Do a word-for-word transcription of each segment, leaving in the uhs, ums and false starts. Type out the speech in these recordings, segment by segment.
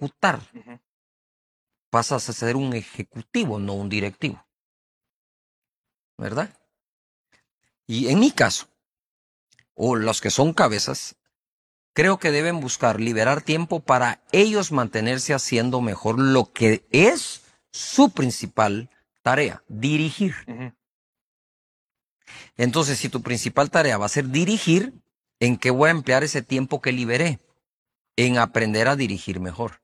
ejecutar. Uh-huh. Pasas a ser un ejecutivo, no un directivo. ¿Verdad? Y en mi caso, o los que son cabezas, creo que deben buscar liberar tiempo para ellos mantenerse haciendo mejor lo que es su principal tarea, dirigir. Uh-huh. Entonces, si tu principal tarea va a ser dirigir, ¿en qué voy a emplear ese tiempo que liberé? En aprender a dirigir mejor.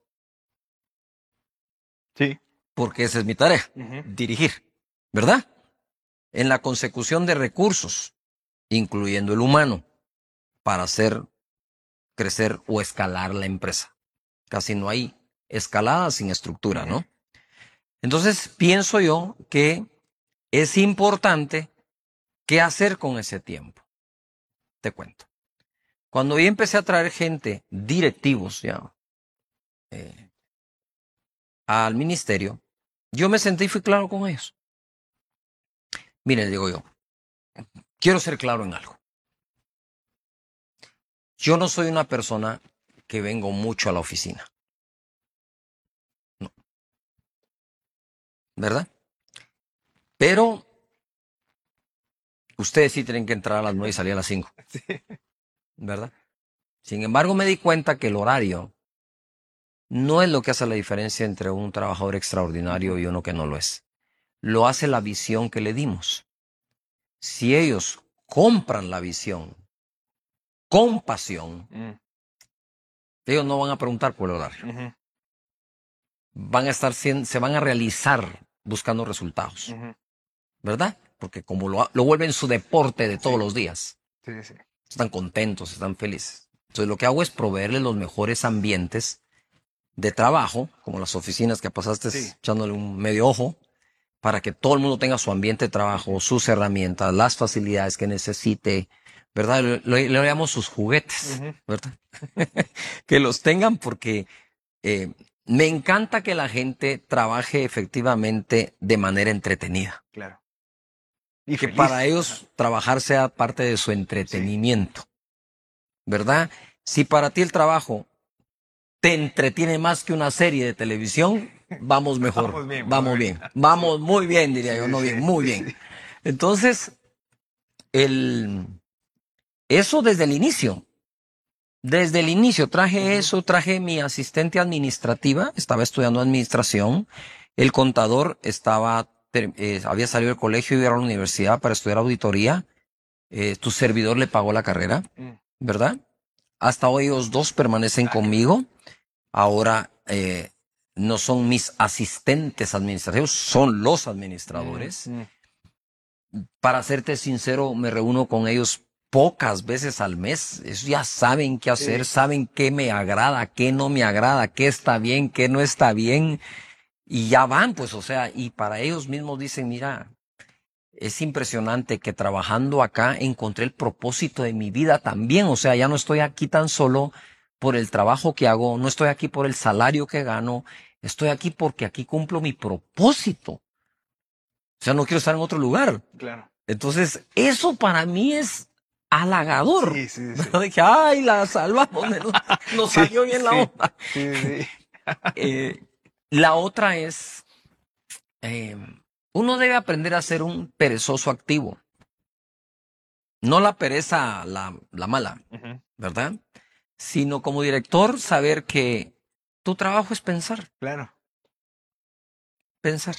Sí. Porque esa es mi tarea, uh-huh. dirigir, ¿verdad? En la consecución de recursos, incluyendo el humano, para hacer crecer o escalar la empresa. Casi no hay escalada sin estructura, ¿no? Entonces, pienso yo que es importante qué hacer con ese tiempo. Te cuento. Cuando yo empecé a traer gente, directivos ya, eh, al ministerio, yo me senté y fui claro con ellos. Mire, digo yo, quiero ser claro en algo. Yo no soy una persona que vengo mucho a la oficina. No. ¿Verdad? Pero ustedes sí tienen que entrar a las nueve y salir a las cinco. Sí. ¿Verdad? Sin embargo, me di cuenta que el horario no es lo que hace la diferencia entre un trabajador extraordinario y uno que no lo es. Lo hace la visión que le dimos. Si ellos compran la visión con pasión, mm. ellos no van a preguntar por el horario. Uh-huh. Van a estar, se van a realizar buscando resultados. Uh-huh. ¿Verdad? Porque como lo, lo vuelven su deporte de todos sí. los días. Sí, sí. Están contentos, están felices. Entonces lo que hago es proveerles los mejores ambientes de trabajo, como las oficinas que pasaste sí. echándole un medio ojo, para que todo el mundo tenga su ambiente de trabajo, sus herramientas, las facilidades que necesite, ¿verdad? Le, le, le llamamos sus juguetes, uh-huh. ¿verdad? Que los tengan porque eh, me encanta que la gente trabaje efectivamente de manera entretenida. Claro. Y que feliz. Para ellos uh-huh. trabajar sea parte de su entretenimiento, sí. ¿verdad? Si para ti el trabajo te entretiene más que una serie de televisión, vamos mejor, vamos bien, vamos bien, bien. vamos sí. muy bien, diría sí, yo, no sí, bien, muy bien. Sí. Entonces, el, eso desde el inicio, desde el inicio traje uh-huh. eso, traje mi asistente administrativa, estaba estudiando administración, el contador estaba, eh, había salido del colegio y iba a la universidad para estudiar auditoría, eh, tu servidor le pagó la carrera, ¿verdad? Hasta hoy los dos permanecen ah, conmigo. Ahora eh, no son mis asistentes administrativos, son los administradores. Mm, mm. Para serte sincero, me reúno con ellos pocas veces al mes. Ellos ya saben qué hacer, sí. saben qué me agrada, qué no me agrada, qué está bien, qué no está bien. Y ya van, pues, o sea, y para ellos mismos dicen, mira, es impresionante que trabajando acá encontré el propósito de mi vida también. O sea, ya no estoy aquí tan solo por el trabajo que hago, no estoy aquí por el salario que gano, estoy aquí porque aquí cumplo mi propósito. O sea, no quiero estar en otro lugar. Claro. Entonces, eso para mí es halagador. Sí, sí, sí. Dije, ay, la salvamos, nos, nos sí, salió bien sí, la onda. Sí, sí. eh, la otra es, eh, uno debe aprender a ser un perezoso activo. No la pereza, la, la mala, uh-huh. ¿verdad? Sino como director saber que tu trabajo es pensar. Claro. Pensar.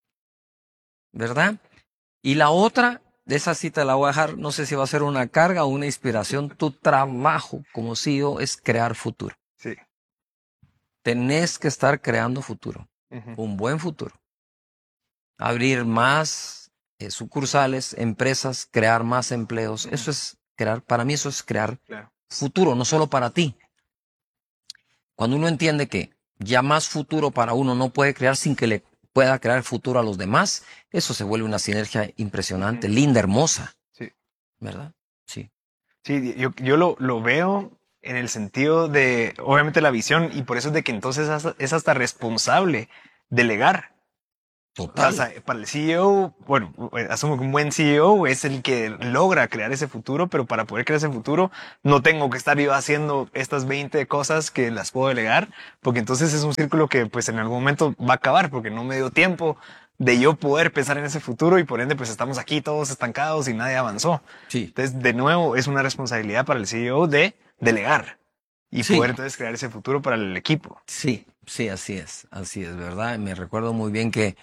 ¿Verdad? Y la otra, de esa cita la voy a dejar, no sé si va a ser una carga o una inspiración. Tu trabajo como C E O es crear futuro. Sí. Tenés que estar creando futuro. Uh-huh. Un buen futuro. Abrir más eh, sucursales, empresas, crear más empleos. Uh-huh. Eso es crear, para mí eso es crear claro. futuro, no solo para ti. Cuando uno entiende que ya más futuro para uno no puede crear sin que le pueda crear futuro a los demás, eso se vuelve una sinergia impresionante, linda, hermosa. Sí. ¿Verdad? Sí. Sí, yo, yo lo, lo veo en el sentido de, obviamente, la visión, y por eso es de que entonces es hasta responsable delegar. Total. O sea, para el C E O, bueno, asumo que un buen C E O es el que logra crear ese futuro, pero para poder crear ese futuro no tengo que estar yo haciendo estas veinte cosas que las puedo delegar, porque entonces es un círculo que pues en algún momento va a acabar, porque no me dio tiempo de yo poder pensar en ese futuro y por ende pues estamos aquí todos estancados y nadie avanzó. Sí. Entonces, de nuevo, es una responsabilidad para el C E O de delegar y Sí. poder entonces crear ese futuro para el equipo. Sí, sí, así es, así es, ¿verdad? Me recuerdo muy bien que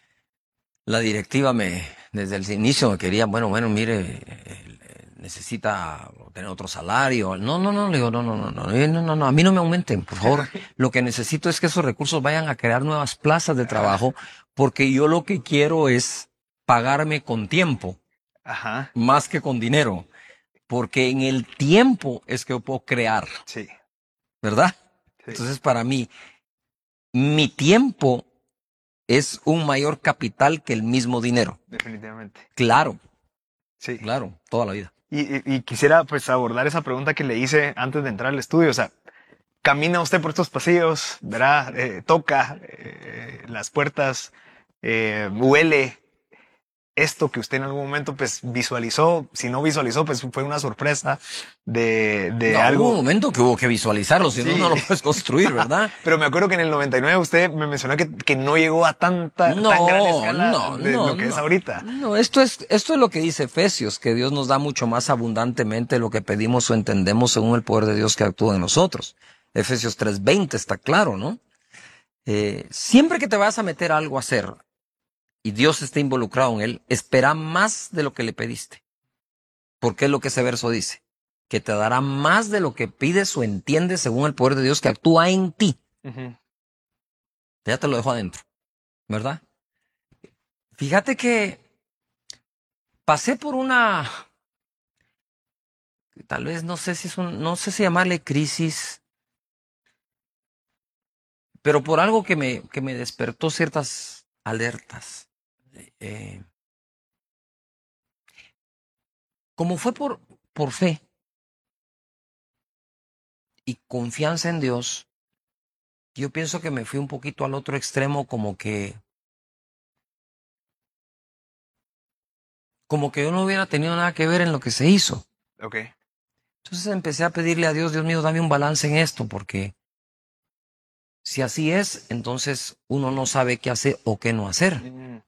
la directiva me, desde el inicio me quería, bueno, bueno, mire, eh, necesita tener otro salario. No, no, no, le digo, no, no, no, no, no, no, no, a mí no me aumenten, por favor. Lo que necesito es que esos recursos vayan a crear nuevas plazas de trabajo, porque yo lo que quiero es pagarme con tiempo, Ajá, más que con dinero, porque en el tiempo es que yo puedo crear, sí. ¿verdad? Sí. Entonces, para mí, mi tiempo es un mayor capital que el mismo dinero. Definitivamente. Claro, Sí. claro, toda la vida. Y, y- y quisiera pues abordar esa pregunta que le hice antes de entrar al estudio. O sea, camina usted por estos pasillos, verá, eh, toca eh, las puertas, eh, huele esto que usted en algún momento pues visualizó. Si no visualizó, pues fue una sorpresa de, de No, algo. hubo un momento que hubo que visualizarlo, si no, Sí. no lo puedes construir, ¿verdad? Pero me acuerdo que en el noventa y nueve usted me mencionó que, que no llegó a tanta tan gran No, escala no, de no, lo que no. es ahorita. No, esto es, esto es lo que dice Efesios, que Dios nos da mucho más abundantemente lo que pedimos o entendemos según el poder de Dios que actúa en nosotros. Efesios tres veinte está claro, ¿no? Eh, siempre que te vas a meter algo a hacer y Dios esté involucrado en él, espera más de lo que le pediste. Porque es lo que ese verso dice, que te dará más de lo que pides o entiendes según el poder de Dios que actúa en ti. Ujú. Ya te lo dejo adentro, ¿verdad? Fíjate que pasé por una, tal vez no sé si es un, no sé si llamarle crisis, pero por algo que me, que me despertó ciertas alertas. Eh, como fue por, por fe y confianza en Dios, yo pienso que me fui un poquito al otro extremo, como que, como que yo no hubiera tenido nada que ver en lo que se hizo. Ok. Entonces empecé a pedirle a Dios, Dios mío, dame un balance en esto, porque si así es, entonces uno no sabe qué hacer o qué no hacer. Mm.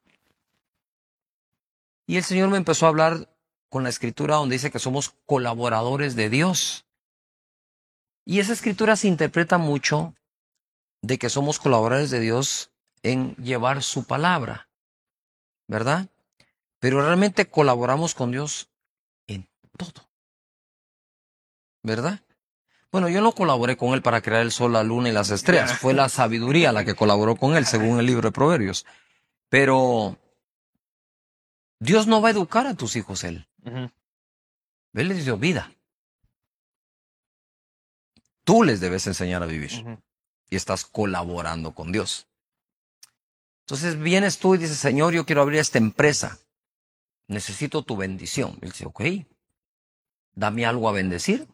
Y el Señor me empezó a hablar con la escritura donde dice que somos colaboradores de Dios. Y esa escritura se interpreta mucho de que somos colaboradores de Dios en llevar su palabra, ¿verdad? Pero realmente colaboramos con Dios en todo, ¿verdad? Bueno, yo no colaboré con Él para crear el sol, la luna y las estrellas. Ya. Fue la sabiduría la que colaboró con Él, según el libro de Proverbios. Pero Dios no va a educar a tus hijos Él. Ujú. Él les dio vida. Tú les debes enseñar a vivir. Ujú. Y estás colaborando con Dios. Entonces vienes tú y dices, Señor, yo quiero abrir esta empresa. Necesito tu bendición. Él dice, ok, dame algo a bendecir.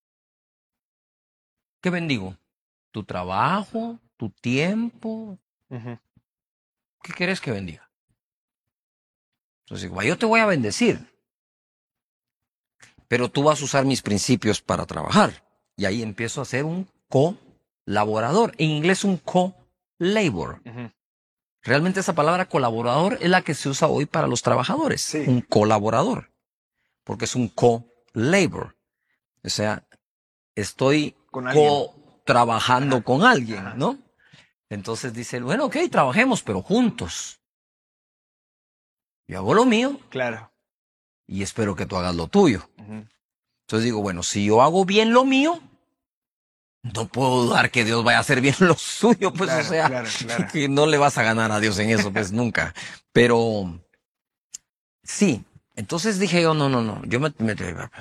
¿Qué bendigo? Tu trabajo, tu tiempo. Ujú. ¿Qué quieres que bendiga? Entonces digo, yo te voy a bendecir. Pero tú vas a usar mis principios para trabajar. Y ahí empiezo a ser un colaborador. En inglés un co-labor. Ujú. Realmente esa palabra colaborador es la que se usa hoy para los trabajadores. Sí. Un colaborador. Porque es un co-labor. O sea, estoy Con alguien. co-trabajando Ajá. con alguien, Ajá. ¿no? Entonces dice, bueno, ok, trabajemos, pero juntos. Yo hago lo mío Claro. y espero que tú hagas lo tuyo. Ujú. Entonces digo, bueno, si yo hago bien lo mío, no puedo dudar que Dios vaya a hacer bien lo suyo, pues Claro, o sea, claro, claro. que no le vas a ganar a Dios en eso, pues nunca. Pero sí, entonces dije yo, no, no, no, yo me, me-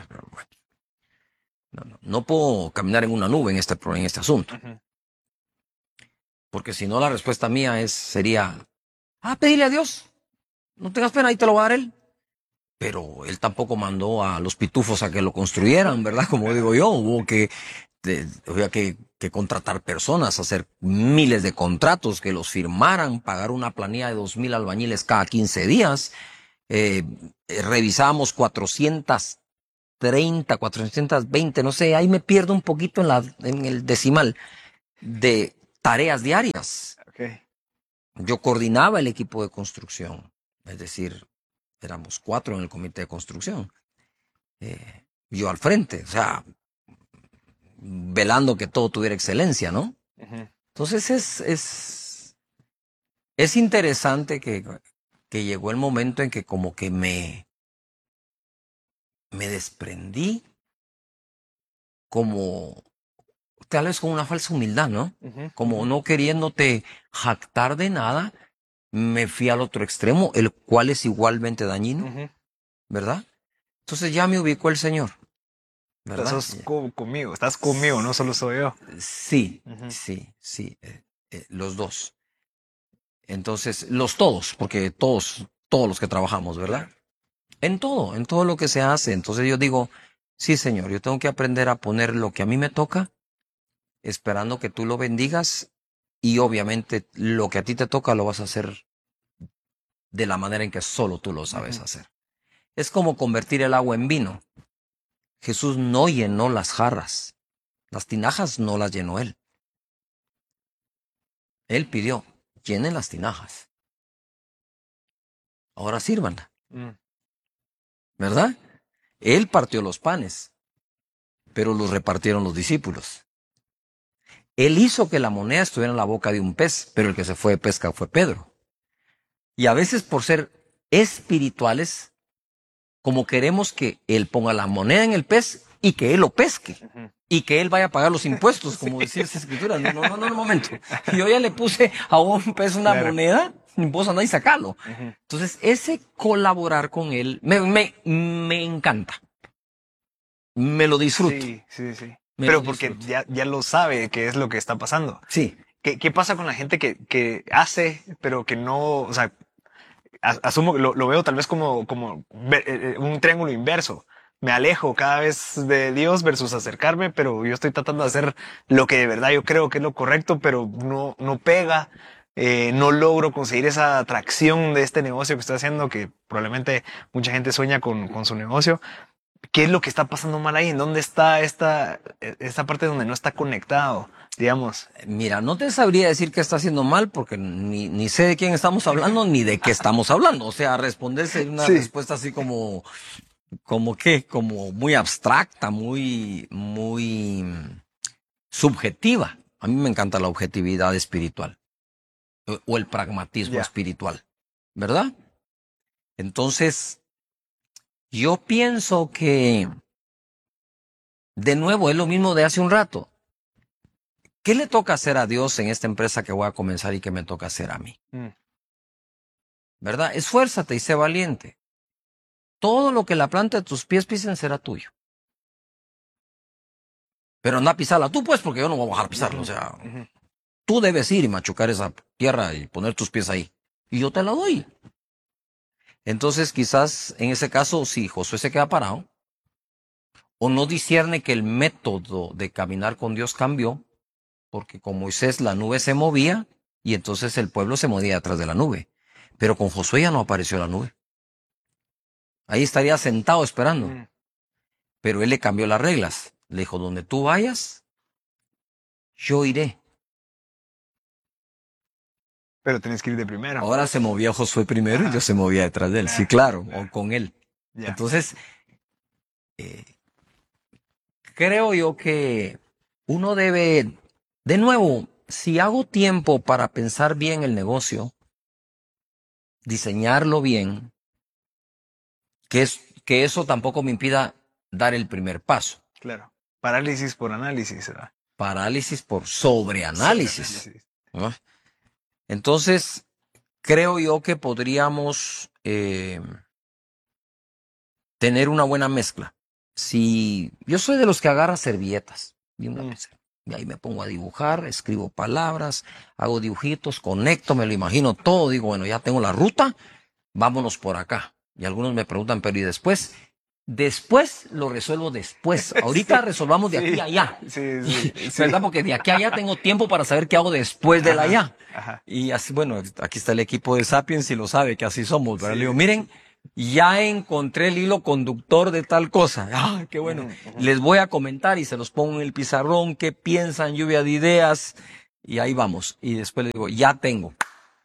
no, no, no puedo caminar en una nube en este, pro- en este asunto, Ujú. porque si no la respuesta mía es, sería, ah, pedirle a Dios, no tengas pena, ahí te lo va a dar Él. Pero Él tampoco mandó a los pitufos a que lo construyeran, ¿verdad? Como digo yo, hubo que, de- había que que contratar personas, hacer miles de contratos, que los firmaran, pagar una planilla de dos mil albañiles cada quince días. Eh, eh, revisábamos cuatrocientos treinta, cuatrocientos veinte, no sé, ahí me pierdo un poquito en, la, en el decimal de tareas diarias. Okay. Yo coordinaba el equipo de construcción, es decir, éramos cuatro en el comité de construcción. Eh, yo al frente, o sea, velando que todo tuviera excelencia, ¿no? Uh-huh. Entonces es, es, es interesante que, que llegó el momento en que como que me, me desprendí como, tal vez con una falsa humildad, ¿no? Uh-huh. Como no queriéndote jactar de nada, me fui al otro extremo, el cual es igualmente dañino, uh-huh. ¿verdad? Entonces ya me ubicó el Señor. ¿Verdad? Estás co- conmigo, estás conmigo, no solo soy yo. Sí, uh-huh. sí, sí, eh, eh, los dos. Entonces, los todos, porque todos, todos los que trabajamos, ¿verdad? En todo, en todo lo que se hace. Entonces yo digo, sí, Señor, yo tengo que aprender a poner lo que a mí me toca, esperando que tú lo bendigas, y obviamente lo que a ti te toca lo vas a hacer de la manera en que solo tú lo sabes uh-huh. hacer. Es como convertir el agua en vino. Jesús no llenó las jarras, las tinajas no las llenó él. Él pidió, llenen las tinajas. Ahora sírvanla. Mm. ¿Verdad? Él partió los panes, pero los repartieron los discípulos. Él hizo que la moneda estuviera en la boca de un pez, pero el que se fue de pesca fue Pedro. Y a veces por ser espirituales, como queremos que él ponga la moneda en el pez y que él lo pesque. Uh-huh. Y que él vaya a pagar los impuestos, como sí. decía esa escritura. No, no, no, no, un momento. Yo ya le puse a un pez una claro. moneda, vos andá y sacalo. Uh-huh. Entonces, ese colaborar con él me, me, me encanta. Me lo disfruto. Sí, sí, sí. Me Pero porque ya, ya lo sabe qué es lo que está pasando. Sí. ¿Qué, qué pasa con la gente que, que hace, pero que no, o sea, asumo que lo, lo veo tal vez como, como un triángulo inverso. Me alejo cada vez de Dios versus acercarme, pero yo estoy tratando de hacer lo que de verdad yo creo que es lo correcto, pero no, no pega. Eh, no logro conseguir esa atracción de este negocio que estoy haciendo, que probablemente mucha gente sueña con, con su negocio. ¿Qué es lo que está pasando mal ahí? ¿En dónde está esta, esta parte donde no está conectado, digamos? Mira, no te sabría decir qué está haciendo mal porque ni, ni sé de quién estamos hablando ni de qué estamos hablando. O sea, responderse una sí. respuesta así como, como qué, como muy abstracta, muy, muy subjetiva. A mí me encanta la objetividad espiritual o, o el pragmatismo yeah. espiritual, ¿verdad? Entonces, yo pienso que, de nuevo, es lo mismo de hace un rato. ¿Qué le toca hacer a Dios en esta empresa que voy a comenzar y que me toca hacer a mí? Mm. ¿Verdad? Esfuérzate y sé valiente. Todo lo que la planta de tus pies pisen será tuyo. Pero anda a pisarla tú, pues, porque yo no voy a bajar a pisarla. Uh-huh. O sea, uh-huh. tú debes ir y machucar esa tierra y poner tus pies ahí. Y yo te la doy. Entonces, quizás en ese caso, si Josué se queda parado, o no discierne que el método de caminar con Dios cambió, porque con Moisés la nube se movía y entonces el pueblo se movía detrás de la nube. Pero con Josué ya no apareció la nube. Ahí estaría sentado esperando. Mm. Pero él le cambió las reglas. Le dijo, donde tú vayas, yo iré. Pero tenés que ir de primero. Ahora se movía Josué primero ah. y yo se movía detrás de él. Sí, claro, o con él. Yeah. Entonces, eh, creo yo que uno debe, de nuevo, si hago tiempo para pensar bien el negocio, diseñarlo bien, que, es, que eso tampoco me impida dar el primer paso. Claro. Parálisis por análisis, ¿verdad? Parálisis por sobreanálisis. Sobreanálisis. ¿No? Entonces, creo yo que podríamos eh, tener una buena mezcla. Si yo soy de los que agarra servilletas, y, una mm. y ahí me pongo a dibujar, escribo palabras, hago dibujitos, conecto, me lo imagino todo, digo, bueno, ya tengo la ruta, vámonos por acá. Y algunos me preguntan, pero ¿y después? después lo resuelvo después. Ahorita sí, resolvamos de aquí a allá. Sí, sí, sí. ¿Verdad? Porque de aquí a allá tengo tiempo para saber qué hago después del Ajá, allá. ajá. Y así, bueno, aquí está el equipo de Sapiens y lo sabe que así somos, ¿verdad? Sí, Le digo, miren, ya encontré el hilo conductor de tal cosa. ¡Ah, qué bueno! Uh-huh, uh-huh. Les voy a comentar y se los pongo en el pizarrón, qué piensan, lluvia de ideas, y ahí vamos. Y después le digo, ya tengo.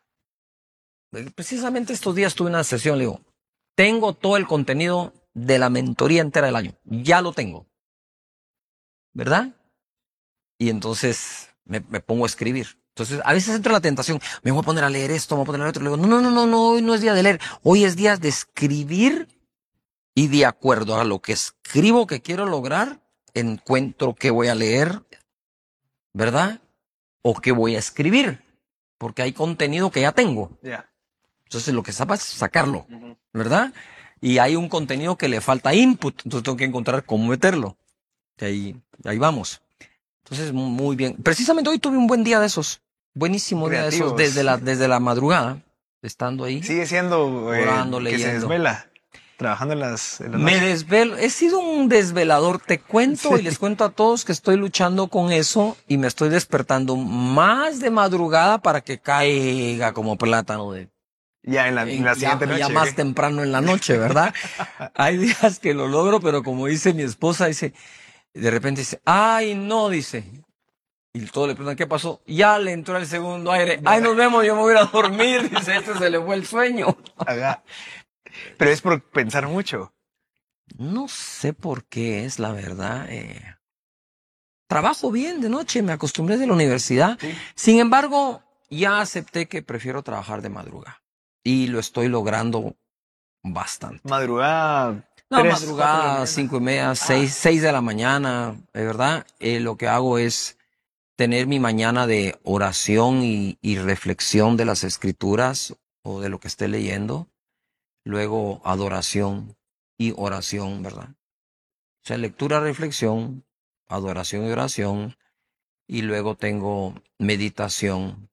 Precisamente estos días tuve una sesión, le digo, tengo todo el contenido de la mentoría entera del año. Ya lo tengo. ¿Verdad? Y entonces me, me pongo a escribir. Entonces, a veces entro en la tentación, me voy a poner a leer esto, me voy a poner a leer otro. Le digo, no, no, no, no, no, hoy no es día de leer. Hoy es día de escribir y de acuerdo a lo que escribo que quiero lograr, encuentro qué voy a leer, ¿verdad? O qué voy a escribir, porque hay contenido que ya tengo. Yeah. Entonces, lo que sepa es sacarlo, ¿verdad? Y hay un contenido que le falta input, entonces tengo que encontrar cómo meterlo. Y ahí, ahí vamos. Entonces, muy bien. Precisamente hoy tuve un buen día de esos. Buenísimo Creativos. día de esos, desde la, desde la madrugada, estando ahí. Sigue siendo eh, orando, que leyendo. se desvela, trabajando en las, en las Me noches. desvelo, he sido un desvelador, te cuento sí. Y les cuento a todos que estoy luchando con eso y me estoy despertando más de madrugada para que caiga como plátano de... Ya en la, en la ya, siguiente noche. Ya más ¿qué? temprano en la noche, ¿verdad? Hay días que lo logro, pero como dice mi esposa, dice, de repente dice, ay no, dice... Y todos le preguntan, ¿qué pasó? Ya le entró el segundo aire. Ay, nos vemos, yo me voy a ir a dormir. Dice, este se le fue el sueño. Ajá. Pero es por pensar mucho. No sé por qué es, la verdad. Eh, trabajo bien de noche, me acostumbré de la universidad. Sí. Sin embargo, ya acepté que prefiero trabajar de madrugada. Y lo estoy logrando bastante. Madrugada. No, tres, madrugada, cinco y media, ah. seis, seis de la mañana, de verdad. Eh, lo que hago es tener mi mañana de oración y, y reflexión de las escrituras o de lo que esté leyendo. Luego adoración y oración, ¿verdad? O sea, lectura, reflexión, adoración y oración. Y luego tengo meditación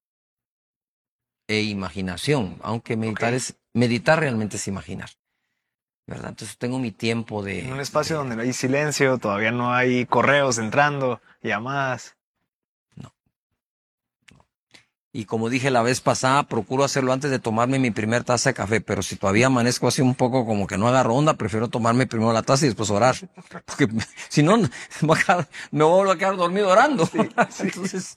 e imaginación. Aunque meditar Okay. es, meditar realmente es imaginar, ¿verdad? Entonces tengo mi tiempo de... En un espacio de, donde no hay silencio, todavía no hay correos entrando, llamadas. Y como dije la vez pasada, procuro hacerlo antes de tomarme mi primer taza de café, pero si todavía amanezco así un poco como que no agarro onda, prefiero tomarme primero la taza y después orar. Porque si no, me voy a quedar dormido orando. Sí, sí. Entonces,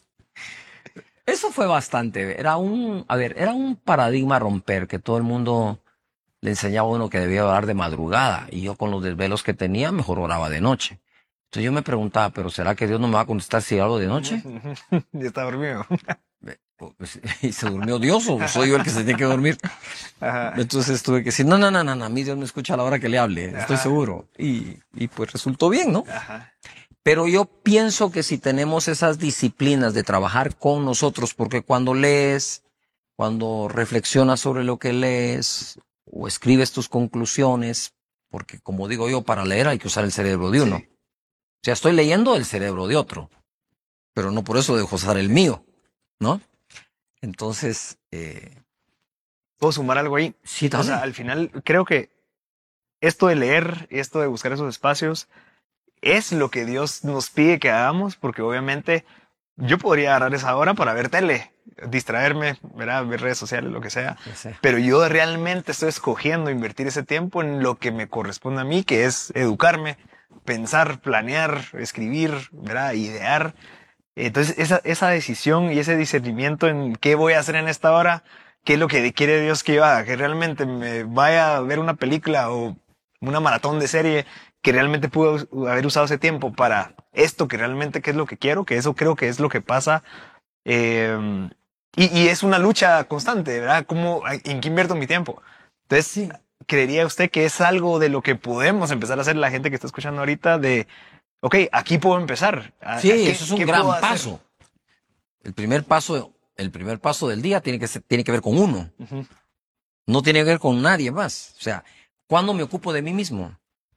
eso fue bastante. Era un, a ver, era un paradigma a romper, que todo el mundo le enseñaba a uno que debía orar de madrugada. Y yo con los desvelos que tenía, mejor oraba de noche. Entonces yo me preguntaba, ¿pero será que Dios no me va a contestar si hago de noche? Ya está dormido. Pues, y se durmió Dios o soy yo el que se tiene que dormir. Ajá. Entonces tuve que decir, no, no, no, no, no, a mí Dios me escucha a la hora que le hable, estoy Ajá. seguro. Y, y pues resultó bien, ¿no? Ajá. Pero yo pienso que si tenemos esas disciplinas de trabajar con nosotros, porque cuando lees, cuando reflexionas sobre lo que lees o escribes tus conclusiones, porque como digo yo, para leer hay que usar el cerebro de uno. Sí. O sea, estoy leyendo el cerebro de otro, pero no por eso dejo usar el mío, ¿no? Entonces, eh... ¿puedo sumar algo ahí? Sí, dale. O sea, al final creo que esto de leer, esto de buscar esos espacios, es lo que Dios nos pide que hagamos, porque obviamente yo podría agarrar esa hora para ver tele, distraerme, ¿verdad? Ver redes sociales, lo que sea, sí. Pero yo realmente estoy escogiendo invertir ese tiempo en lo que me corresponde a mí, que es educarme, pensar, planear, escribir, ¿verdad? Idear. Entonces, esa, esa decisión y ese discernimiento en qué voy a hacer en esta hora, qué es lo que quiere Dios que yo haga, que realmente me vaya a ver una película o una maratón de serie, que realmente pude haber usado ese tiempo para esto, que realmente qué es lo que quiero, que eso creo que es lo que pasa. Eh, y, y es una lucha constante, ¿verdad? ¿Cómo, en qué invierto mi tiempo? Entonces, sí. ¿Creería usted que es algo de lo que podemos empezar a hacer la gente que está escuchando ahorita de... ok, aquí puedo empezar. Sí, ¿Qué, eso es un gran paso. El primer paso, el primer paso del día tiene que ser, tiene que ver con uno. Uh-huh. No tiene que ver con nadie más. O sea, ¿cuándo me ocupo de mí mismo?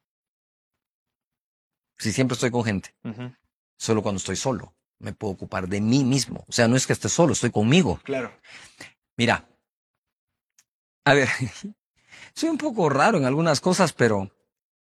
Si siempre estoy con gente. Uh-huh. Solo cuando estoy solo me puedo ocupar de mí mismo. O sea, no es que esté solo, estoy conmigo. Claro. Mira, a ver, soy un poco raro en algunas cosas, pero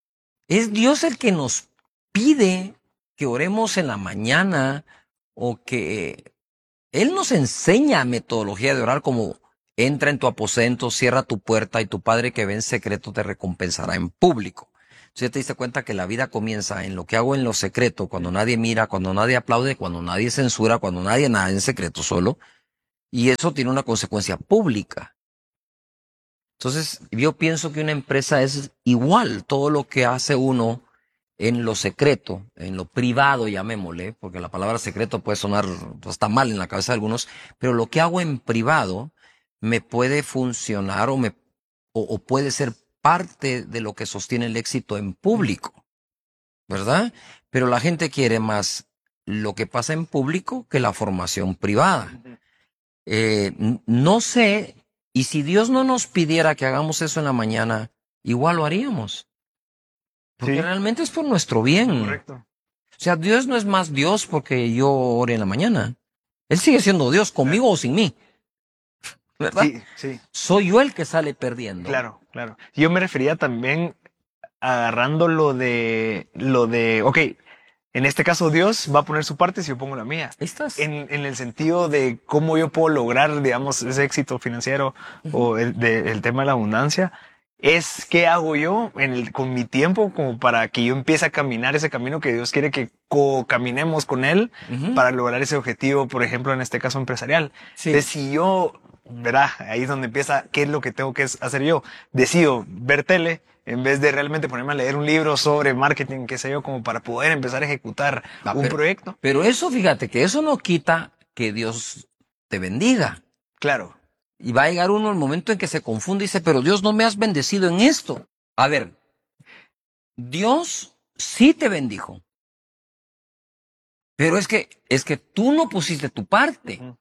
Es Dios el que nos pide que oremos en la mañana o que Él nos enseña metodología de orar como entra en tu aposento, cierra tu puerta y tu Padre que ve en secreto te recompensará en público. Entonces ya te diste cuenta que la vida comienza en lo que hago en lo secreto, cuando nadie mira, cuando nadie aplaude, cuando nadie censura, cuando nadie nada en secreto solo. Y eso tiene una consecuencia pública. Entonces yo pienso que una empresa es igual, todo lo que hace uno en lo secreto, en lo privado, llamémosle, porque la palabra secreto puede sonar hasta mal en la cabeza de algunos, pero lo que hago en privado me puede funcionar o, me, o, o puede ser parte de lo que sostiene el éxito en público, ¿verdad? Pero la gente quiere más lo que pasa en público que la formación privada. Eh, no sé, y si Dios no nos pidiera que hagamos eso en la mañana, igual lo haríamos. Porque Sí. realmente es por nuestro bien. Correcto. O sea, Dios no es más Dios porque yo ore en la mañana. Él sigue siendo Dios, conmigo o sin mí. ¿Verdad? Sí, sí. Soy yo el que sale perdiendo. Claro, claro. Yo me refería también agarrando lo de, lo de, ok, en este caso Dios va a poner su parte si yo pongo la mía. Ahí estás. En, en el sentido de cómo yo puedo lograr, digamos, ese éxito financiero Ujú. o el, de- el tema de la abundancia, es qué hago yo en el, con mi tiempo como para que yo empiece a caminar ese camino que Dios quiere que co-caminemos con Él Ujú. para lograr ese objetivo, por ejemplo, en este caso empresarial. Sí. Entonces, si yo, verá, ahí es donde empieza qué es lo que tengo que hacer yo. Decido ver tele en vez de realmente ponerme a leer un libro sobre marketing, qué sé yo, como para poder empezar a ejecutar Ah, un pero, proyecto. pero eso, fíjate, que eso no quita que Dios te bendiga. Claro. Y va a llegar uno el momento en que se confunde y dice, pero Dios no me has bendecido en esto. A ver, Dios sí te bendijo. Pero es que, es que tú no pusiste tu parte. Ujú.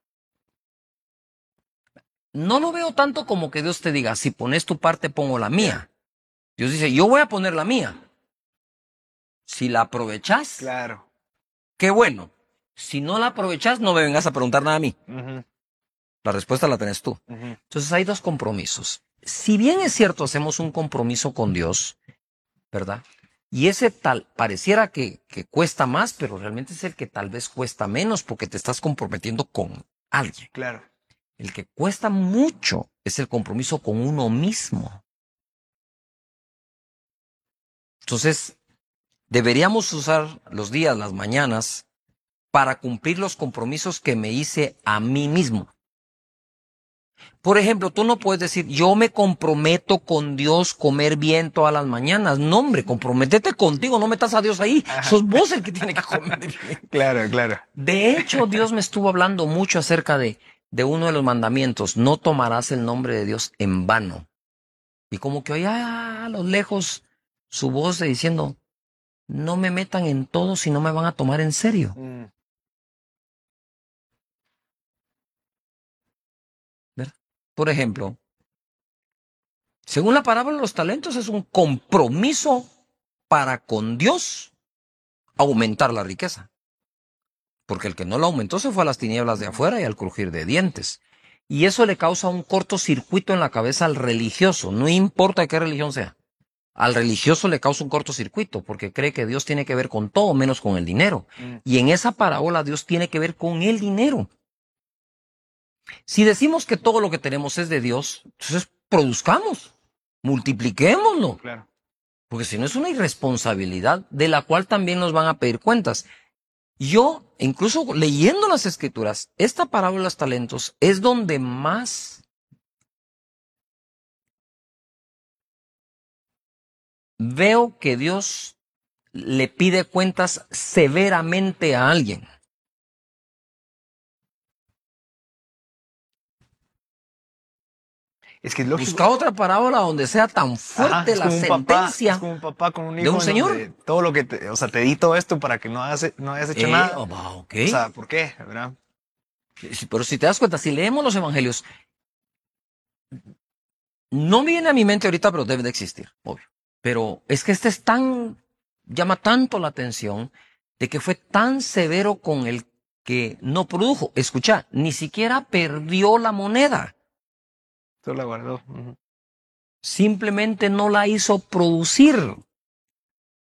No lo veo tanto como que Dios te diga, si pones tu parte, pongo la mía. Dios dice, yo voy a poner la mía. Si la aprovechas, Claro. qué bueno. Si no la aprovechas, no me vengas a preguntar nada a mí. Ujú, La respuesta la tenés tú. ujú. Entonces hay dos compromisos. Si bien es cierto, hacemos un compromiso con Dios, ¿verdad? Y ese tal pareciera que, que cuesta más, pero realmente es el que tal vez cuesta menos porque te estás comprometiendo con alguien. Claro. El que cuesta mucho es el compromiso con uno mismo. Entonces, deberíamos usar los días, las mañanas, para cumplir los compromisos que me hice a mí mismo. Por ejemplo, tú no puedes decir, yo me comprometo con Dios comer bien todas las mañanas. No, hombre, comprométete contigo, no metas a Dios ahí. Ajá. Sos vos el que tiene que comer bien. Claro, claro. De hecho, Dios me estuvo hablando mucho acerca de, de uno de los mandamientos, no tomarás el nombre de Dios en vano. Y como que oía a lo lejos su voz de diciendo, no me metan en todo si no me van a tomar en serio. Mm, ¿Verdad? Por ejemplo, según la parábola de los talentos, es un compromiso para con Dios aumentar la riqueza. Porque el que no la aumentó se fue a las tinieblas de afuera y al crujir de dientes. Y eso le causa un cortocircuito en la cabeza al religioso, no importa de qué religión sea. Al religioso le causa un cortocircuito porque cree que Dios tiene que ver con todo menos con el dinero. mm. Y en esa parábola Dios tiene que ver con el dinero. Si decimos que todo lo que tenemos es de Dios, entonces produzcamos, multipliquémoslo. Claro. Porque si no es una irresponsabilidad de la cual también nos van a pedir cuentas. Yo, incluso leyendo las escrituras, esta parábola de los talentos es donde más veo que Dios le pide cuentas severamente a alguien. Es que es lógico. Busca otra parábola donde sea tan Ajá, fuerte es la como un papá, sentencia. es como un papá con un de hijo un en señor. donde todo lo que te, o sea, te di todo esto para que no hayas, no hayas hecho Eh, nada. oh, va, ok. O sea, ¿por qué? ¿Verdad? Sí, pero si te das cuenta, si leemos los evangelios, no viene a mi mente ahorita, pero debe de existir, obvio. Pero es que este es tan, llama tanto la atención de que fue tan severo con el que no produjo. Escucha, ni siquiera perdió la moneda. Todo la guardó. Ujú. Simplemente no la hizo producir.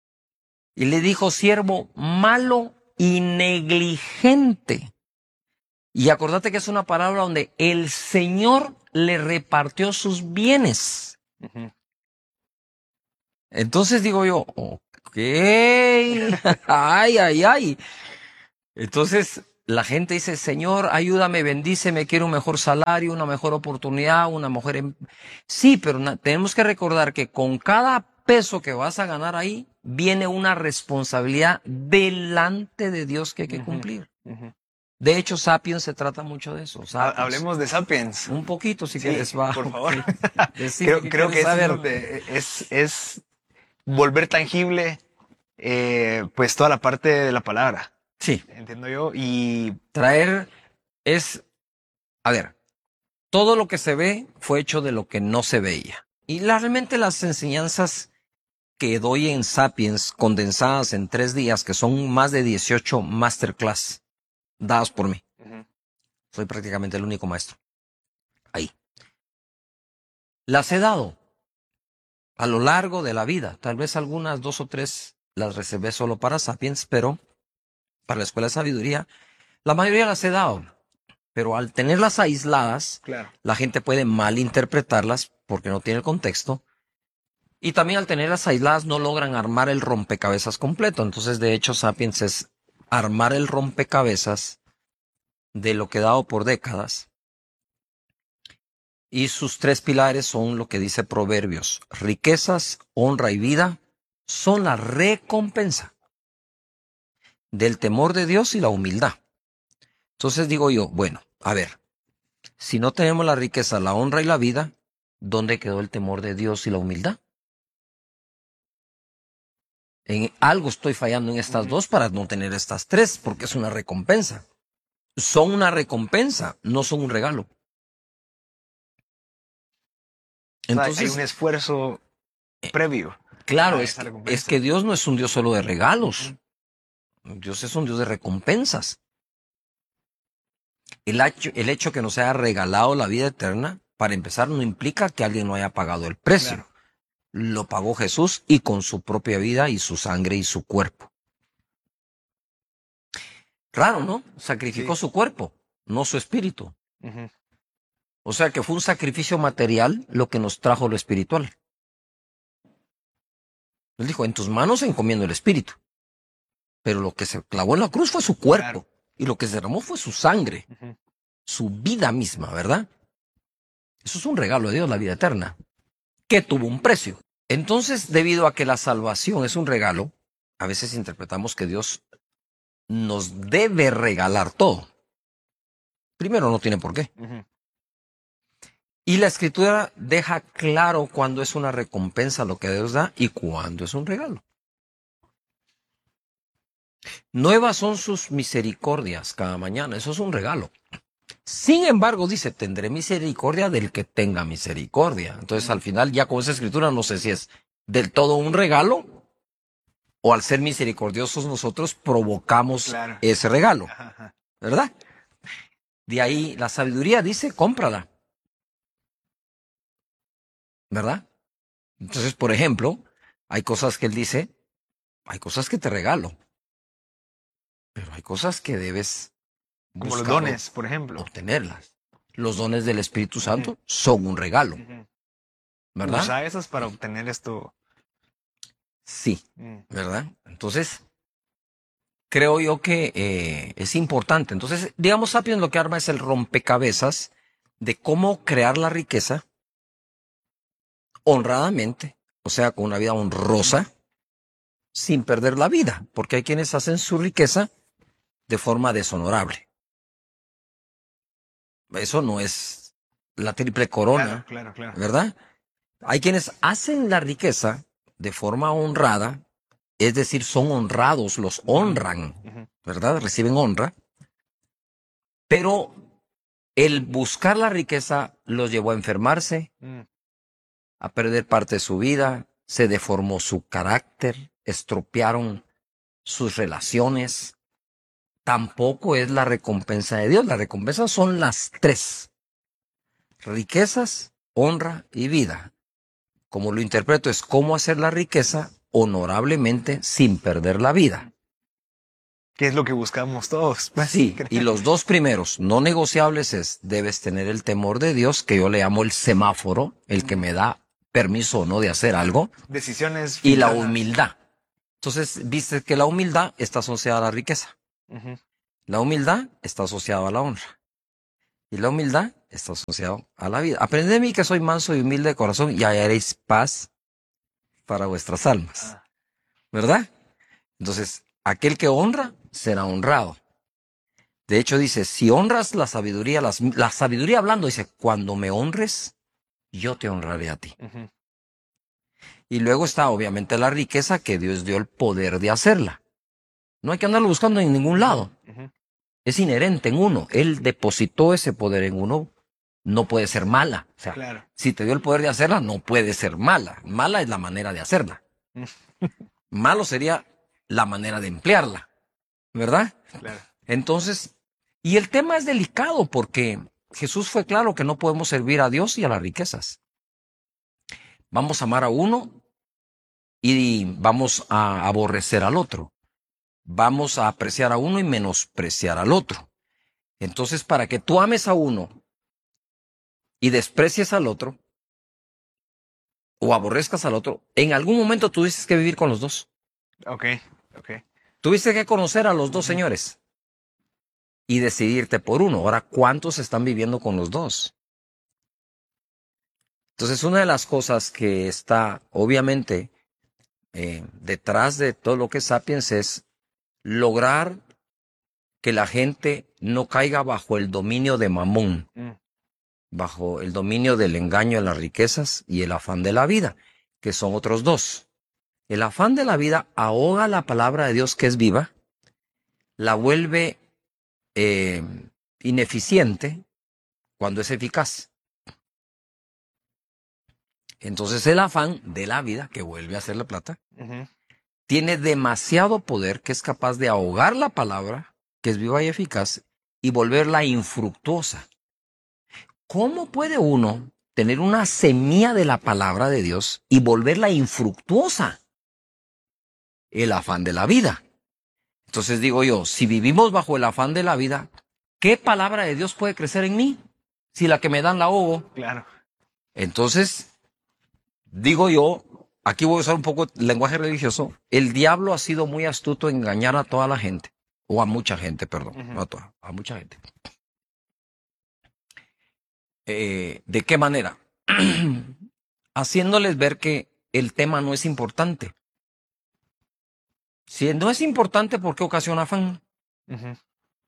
Y le dijo, siervo malo y negligente. Y acordate que es una palabra donde el Señor le repartió sus bienes. Ujú. Entonces digo yo, ok, ay, ay, ay. Entonces la gente dice, Señor, ayúdame, bendíceme, quiero un mejor salario, una mejor oportunidad, una mejor... Em-". Sí, pero na- tenemos que recordar que con cada peso que vas a ganar ahí, viene una responsabilidad delante de Dios que hay que Ujú. cumplir. Ujú. De hecho, Sapiens se trata mucho de eso. Ha- Sapiens. Hablemos de Sapiens. Un poquito, si Sí, quieres, va. por favor. ok. Decime Creo, qué creo que quieres eso es saber. donde es, es volver tangible, eh, pues toda la parte de la palabra, Sí, entiendo yo. Y traer es, a ver, todo lo que se ve fue hecho de lo que no se veía. Y la- realmente las enseñanzas que doy en Sapiens, condensadas en tres días, que son más de dieciocho masterclass dadas por mí. Ujú. Soy prácticamente el único maestro. Ahí. Las he dado a lo largo de la vida. Tal vez algunas dos o tres las reservé solo para Sapiens, pero para la Escuela de Sabiduría, la mayoría las he dado. Pero al tenerlas aisladas, Claro. la gente puede malinterpretarlas porque no tiene el contexto. Y también al tenerlas aisladas no logran armar el rompecabezas completo. Entonces, de hecho, Sapiens es armar el rompecabezas de lo que he dado por décadas. Y sus tres pilares son lo que dice Proverbios. Riquezas, honra y vida son la recompensa del temor de Dios y la humildad. Entonces digo yo, bueno, a ver, si no tenemos la riqueza, la honra y la vida, ¿dónde quedó el temor de Dios y la humildad? En algo estoy fallando en estas Ujú. dos para no tener estas tres, porque es una recompensa. Son una recompensa, no son un regalo. O sea, hay Entonces, un esfuerzo previo claro, a es esa que, recompensa. es que Dios no es un Dios solo de regalos. Dios es un Dios de recompensas. El hecho, el hecho que nos haya regalado la vida eterna, para empezar, no implica que alguien no haya pagado el precio. Claro. Lo pagó Jesús y con su propia vida y su sangre y su cuerpo. Raro, ¿no? Sacrificó Sí. su cuerpo, no su espíritu. Ujú. O sea que fue un sacrificio material lo que nos trajo lo espiritual. Él dijo, en tus manos encomiendo el espíritu. Pero lo que se clavó en la cruz fue su cuerpo. Claro. Y lo que se derramó fue su sangre, Ujú. su vida misma, ¿verdad? Eso es un regalo de Dios, la vida eterna, que tuvo un precio. Entonces, debido a que la salvación es un regalo, a veces interpretamos que Dios nos debe regalar todo. Primero, no tiene por qué. Ujú. Y la escritura deja claro cuándo es una recompensa lo que Dios da y cuándo es un regalo. Nuevas son sus misericordias cada mañana, eso es un regalo. Sin embargo, dice, tendré misericordia del que tenga misericordia. Entonces, al final, ya con esa escritura, no sé si es del todo un regalo o al ser misericordiosos nosotros provocamos Claro. ese regalo, Ajá, ajá. ¿verdad? De ahí la sabiduría dice, cómprala, ¿verdad? Entonces, por ejemplo, hay cosas que él dice, hay cosas que te regalo, pero hay cosas que debes Como los buscar dones, por ejemplo. obtenerlas. Los dones del Espíritu Santo Ujú. son un regalo, Ujú. ¿verdad? Usa esas para obtener esto. Sí, Mm. ¿verdad? Entonces, creo yo que eh, es importante. Entonces, digamos, Sapiens lo que arma es el rompecabezas de cómo crear la riqueza honradamente, o sea, con una vida honrosa, sin perder la vida, porque hay quienes hacen su riqueza de forma deshonorable. Eso no es la triple corona, Claro, claro, claro. ¿verdad? Hay quienes hacen la riqueza de forma honrada, es decir, son honrados, los honran, Ujú. ¿verdad? Reciben honra, pero el buscar la riqueza los llevó a enfermarse, Mm. a perder parte de su vida, se deformó su carácter, estropearon sus relaciones. Tampoco es la recompensa de Dios. La recompensa son las tres: riquezas, honra y vida. Como lo interpreto es cómo hacer la riqueza honorablemente sin perder la vida. ¿Qué es lo que buscamos todos? Sí, y los dos primeros no negociables es, debes tener el temor de Dios, que yo le llamo el semáforo, el que me da permiso o no de hacer algo. Decisiones. Y la filtradas. humildad. Entonces, viste que la humildad está asociada a la riqueza. Ujú. La humildad está asociada a la honra. Y la humildad está asociada a la vida. Aprended de mí que soy manso y humilde de corazón y hallaréis paz para vuestras almas. Ah. ¿Verdad? Entonces, aquel que honra será honrado. De hecho, dice, si honras la sabiduría, las- la sabiduría hablando, dice, cuando me honres, yo te honraré a ti. Ujú. Y luego está, obviamente, la riqueza que Dios dio el poder de hacerla. No hay que andarlo buscando en ningún lado. Ujú. Es inherente en uno. Él depositó ese poder en uno. No puede ser mala. O sea, Claro. si te dio el poder de hacerla, no puede ser mala. Mala es la manera de hacerla. Malo sería la manera de emplearla. ¿Verdad? Claro. Entonces, y el tema es delicado porque Jesús fue claro que no podemos servir a Dios y a las riquezas. Vamos a amar a uno y vamos a aborrecer al otro. Vamos a apreciar a uno y menospreciar al otro. Entonces, para que tú ames a uno y desprecies al otro, o aborrezcas al otro, en algún momento tuviste que vivir con los dos. Ok, ok. Tuviste que conocer a los dos señores y decidirte por uno. Ahora, ¿cuántos están viviendo con los dos? Entonces, una de las cosas que está, obviamente, eh, detrás de todo lo que es Sapiens es lograr que la gente no caiga bajo el dominio de Mamón, Mm. bajo el dominio del engaño de las riquezas y el afán de la vida, que son otros dos. El afán de la vida ahoga la palabra de Dios que es viva, la vuelve eh, ineficiente cuando es eficaz. Entonces el afán de la vida, que vuelve a hacer la plata, Ujú. tiene demasiado poder que es capaz de ahogar la palabra, que es viva y eficaz, y volverla infructuosa. ¿Cómo puede uno tener una semilla de la palabra de Dios y volverla infructuosa? El afán de la vida. Entonces digo yo, si vivimos bajo el afán de la vida, ¿qué palabra de Dios puede crecer en mí? Si la que me dan la ahogo. Claro. Entonces, digo yo, aquí voy a usar un poco el lenguaje religioso, el diablo ha sido muy astuto en engañar a toda la gente, o a mucha gente, perdón, Ujú. no a toda, a mucha gente. Eh, ¿de qué manera? Haciéndoles ver que el tema no es importante. Si no es importante, ¿por qué ocasiona afán? Ujú. O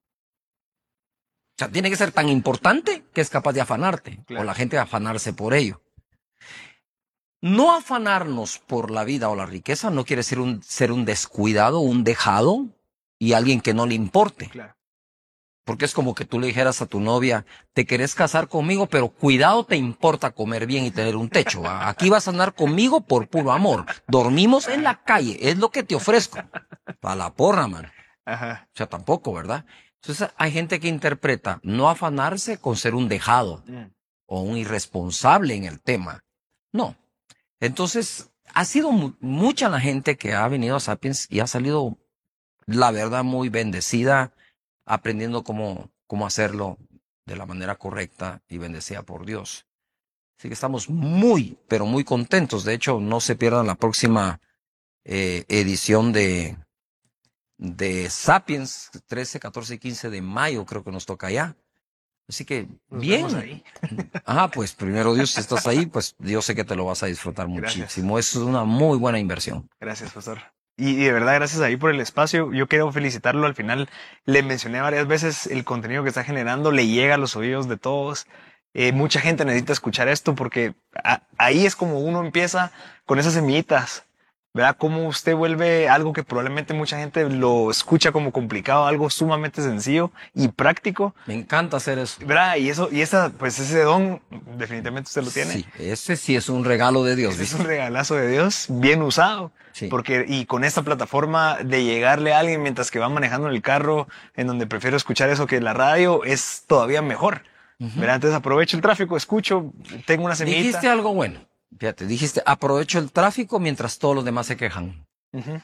sea, tiene que ser tan importante que es capaz de afanarte, Claro. o la gente afanarse por ello. No afanarnos por la vida o la riqueza no quiere ser un, ser un descuidado, un dejado y alguien que no le importe. Claro. Porque es como que tú le dijeras a tu novia, te querés casar conmigo, pero cuidado, te importa comer bien y tener un techo. ¿Va? Aquí vas a andar conmigo por puro amor. Dormimos en la calle, es lo que te ofrezco. A la porra, man. Ajá. O sea, tampoco, ¿verdad? Entonces hay gente que interpreta no afanarse con ser un dejado Mm. o un irresponsable en el tema. No. Entonces, ha sido mu- mucha la gente que ha venido a Sapiens y ha salido, la verdad, muy bendecida, aprendiendo cómo, cómo hacerlo de la manera correcta y bendecida por Dios. Así que estamos muy, pero muy contentos. De hecho, no se pierdan la próxima eh, edición de, de Sapiens, trece, catorce y quince de mayo, creo que nos toca ya. Así que, Nos bien. vemos ahí. Ah, pues primero Dios, si estás ahí, pues yo sé que te lo vas a disfrutar Gracias. muchísimo. Es una muy buena inversión. Gracias, pastor. Y, y de verdad, gracias ahí por el espacio. Yo quiero felicitarlo. Al final le mencioné varias veces el contenido que está generando, le llega a los oídos de todos. Eh, mucha gente necesita escuchar esto porque a- ahí es como uno empieza con esas semillitas, ¿verdad? Cómo usted vuelve algo que probablemente mucha gente lo escucha como complicado, algo sumamente sencillo y práctico, Me encanta hacer eso. ¿verdad? Y eso, y esa, pues ese don, definitivamente usted lo tiene. Sí, ese sí es un regalo de Dios. Ese es ¿viste? un regalazo de Dios, bien usado. Sí. Porque, y con esta plataforma de llegarle a alguien mientras que va manejando en el carro, en donde prefiero escuchar eso que la radio, es todavía mejor. Ujú. ¿Verdad? Entonces aprovecho el tráfico, escucho, tengo una semillita. Dijiste algo bueno. Fíjate, dijiste, aprovecho el tráfico mientras todos los demás se quejan. Uh-huh.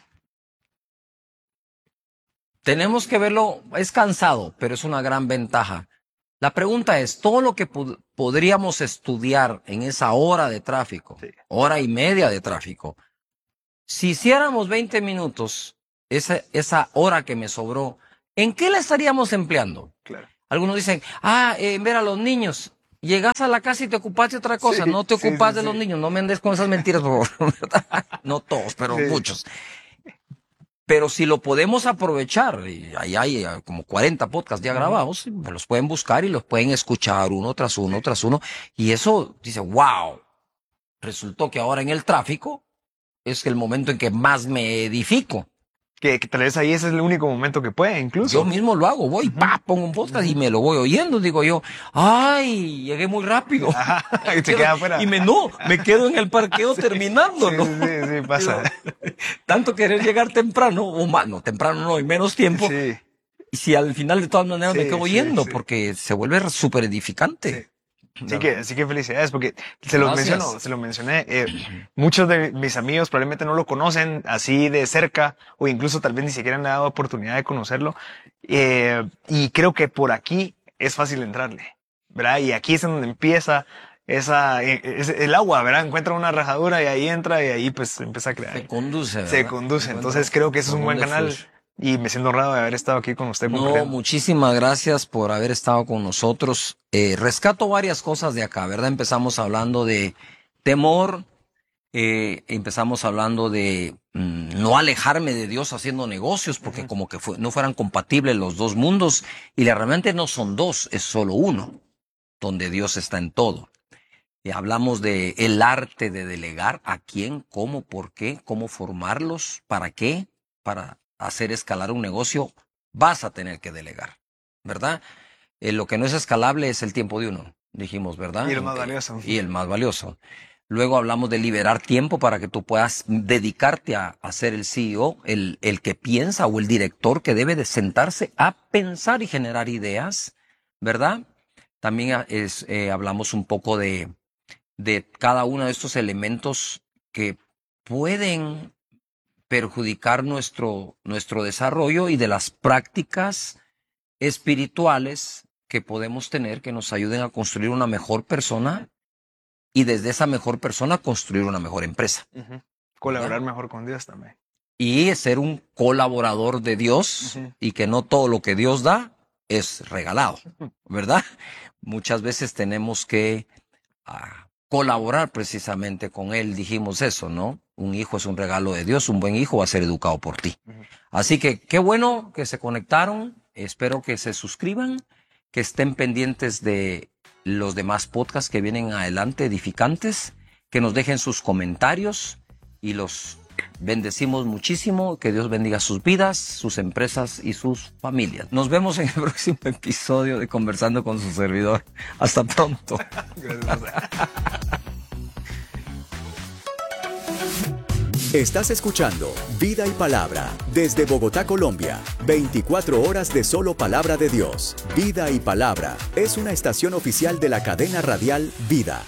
Tenemos que verlo, es cansado, pero es una gran ventaja. La pregunta es, todo lo que pod- podríamos estudiar en esa hora de tráfico, Sí. hora y media de tráfico, si hiciéramos veinte minutos, esa, esa hora que me sobró, ¿en qué la estaríamos empleando? Claro. Algunos dicen, ah, eh, ver a los niños. Llegas a la casa y te ocupas de otra cosa, Sí, no te sí, ocupas sí, de sí. los niños, no me andes con esas mentiras, por favor. ¿Verdad? No todos, pero Sí. muchos. Pero si lo podemos aprovechar, y ahí hay eh, como cuarenta podcasts ya grabados, pues los pueden buscar y los pueden escuchar uno tras uno, tras uno, y eso dice, wow, resultó que ahora en el tráfico es el momento en que más me edifico. Que, que tal vez ahí ese es el único momento que puede, incluso. Yo mismo lo hago, voy, pa, pongo un podcast y me lo voy oyendo, digo yo, ay, llegué muy rápido. Ajá, y se queda afuera. Y me no, me quedo en el parqueo terminándolo. Sí, sí, sí, pasa. Tanto querer llegar temprano, o más, no, temprano no, en menos tiempo. Sí, Y si al final de todas maneras Sí, me quedo sí, oyendo, sí. porque se vuelve súper edificante. sí que, así que felicidades, porque se lo Gracias. menciono, se lo mencioné. Eh, muchos de mis amigos probablemente no lo conocen así de cerca, o incluso tal vez ni siquiera han dado oportunidad de conocerlo. Eh, y creo que por aquí es fácil entrarle, ¿verdad? Y aquí es donde empieza esa, eh, es el agua, ¿verdad? Encuentra una rajadura y ahí entra y ahí pues empieza a crear. Se conduce, ¿verdad? Se conduce. Encuentra Entonces creo que ese es un buen donde canal. fluye. Y me siento honrado de haber estado aquí con usted. No, compartiendo. muchísimas gracias por haber estado con nosotros. Eh, rescato varias cosas de acá, ¿verdad? Empezamos hablando de temor, eh, empezamos hablando de mm, no alejarme de Dios haciendo negocios, porque como que fue- no fueran compatibles los dos mundos, y la- realmente no son dos, es solo uno, donde Dios está en todo. Y hablamos de el arte de delegar, a quién, cómo, por qué, cómo formarlos, para qué, para hacer escalar un negocio, vas a tener que delegar, ¿verdad? Eh, lo que no es escalable es el tiempo de uno, dijimos, ¿verdad? Y el más Ok. valioso. Y el más valioso. Luego hablamos de liberar tiempo para que tú puedas dedicarte a, a ser el C E O, el, el que piensa o el director que debe de sentarse a pensar y generar ideas, ¿verdad? También ah, es, eh, hablamos un poco de, de cada uno de estos elementos que pueden perjudicar nuestro, nuestro desarrollo y de las prácticas espirituales que podemos tener que nos ayuden a construir una mejor persona y desde esa mejor persona construir una mejor empresa. Ujú. Colaborar mejor con Dios también. Y ser un colaborador de Dios Ujú. y que no todo lo que Dios da es regalado, ¿verdad? Muchas veces tenemos que ah, colaborar precisamente con Él. Dijimos eso, ¿no? Un hijo es un regalo de Dios, un buen hijo va a ser educado por ti. Ujú. Así que qué bueno que se conectaron. Espero que se suscriban, que estén pendientes de los demás podcasts que vienen adelante, edificantes, que nos dejen sus comentarios y los bendecimos muchísimo. Que Dios bendiga sus vidas, sus empresas y sus familias. Nos vemos en el próximo episodio de Conversando con su servidor. Hasta pronto. Gracias. Estás escuchando Vida y Palabra desde Bogotá, Colombia. veinticuatro horas de solo palabra de Dios. Vida y Palabra es una estación oficial de la cadena radial Vida.